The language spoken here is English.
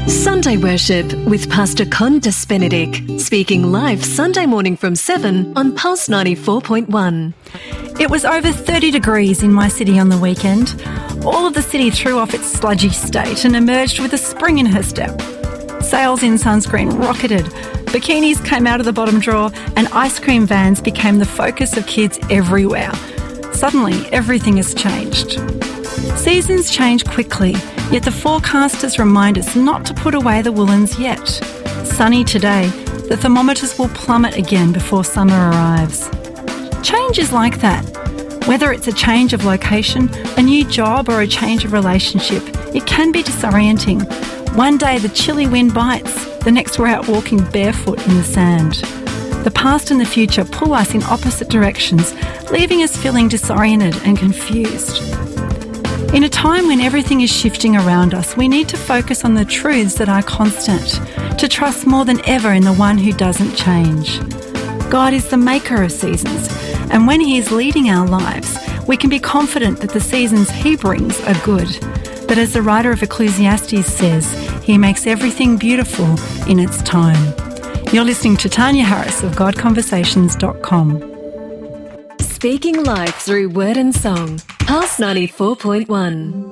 Sunday Worship with Pastor Condas Benedict, speaking live Sunday morning from 7 on Pulse 94.1. It was over 30 degrees in my city on the weekend. All of the city threw off its sludgy state and emerged with a spring in her step. Sales in sunscreen rocketed, bikinis came out of the bottom drawer, and ice cream vans became the focus of kids everywhere. Suddenly, everything has changed. Seasons change quickly, yet the forecasters remind us not to put away the woolens yet. Sunny today, the thermometers will plummet again before summer arrives. Change is like that. Whether it's a change of location, a new job, or a change of relationship, it can be disorienting. One day the chilly wind bites, the next we're out walking barefoot in the sand. The past and the future pull us in opposite directions, leaving us feeling disoriented and confused. In a time when everything is shifting around us, we need to focus on the truths that are constant, to trust more than ever in the one who doesn't change. God is the maker of seasons, and when He is leading our lives, we can be confident that the seasons He brings are good. But as the writer of Ecclesiastes says, He makes everything beautiful in its time. You're listening to Tanya Harris of GodConversations.com. Speaking live through word and song, Pulse 94.1.